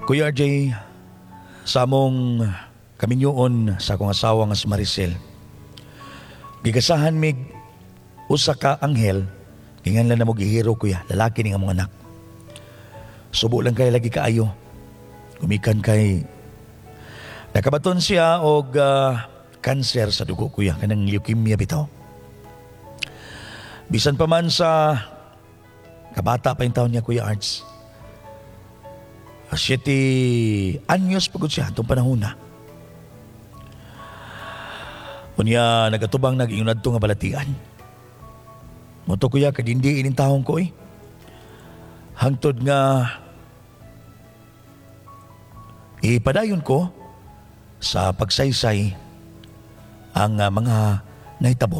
Kuya RJ, sa among kaminyoon sa akong asawa nga si Maricel, gigasahan mig usa ka anghel, kinganlan na mo gihiro kuya, lalaki ning among anak. Subo lang kay lagi kaayo. Gumikan kay nakabaton siya og cancer sa dugo kuya, kanang leukemia bitaw. Bisan pa man sa kabata pa yung taon niya kuya Arts. 7 anyos pagod siya itong panahon na. Unya nagatubang nag-iunad to nga balatian. Moto kuya kadindi ining taong ko eh. Hangtod nga ipadayon ko sa pagsaysay ang mga nahitabo